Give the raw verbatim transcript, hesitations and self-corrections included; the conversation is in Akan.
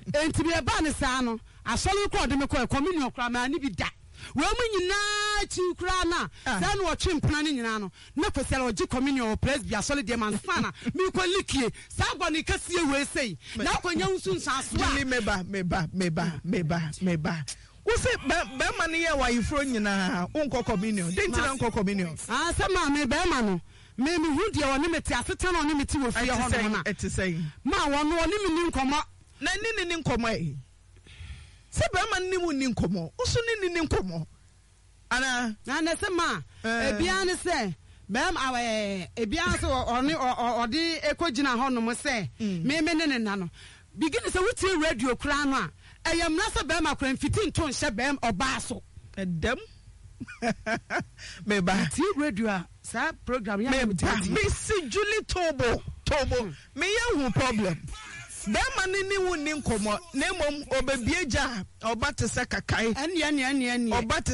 enti be ba ne saa no asole ko de me ko communion kra ma ni bi da we mu nyina chi kra na sa no otwe mpana ni nyina no na kwesela ogi communion presby asole de man sana mi ko likie sa gboni kasie we sei na ko nya nsu nsaso a me ba me ba me ba me ba me ba wo se be ma ne ye wa yifro nyina unko communion de ntina unko communion ah sa ma me be ma no me me hu de woni meti aseta no ni meti wo fie ho no na etisei ma wono oni mi ni nkomo na ni ni nkomo e se be ma ni mu ni nkomo usu ni ni nkomo ana na na se ma ebia ne se bem awe ebia so oni odi ekogina ho no mo se me me ne ne na no begin say wuti radio kra no a eyamna se bem akra mfiti nto nche bem oba so edem me ba ti radio a sa program ya me ba me si Julie Tobo Tobo me ya hu problem Bema ni ni wu ni nkomo na mom obebieja oba te se kakai ene ene ene ene oba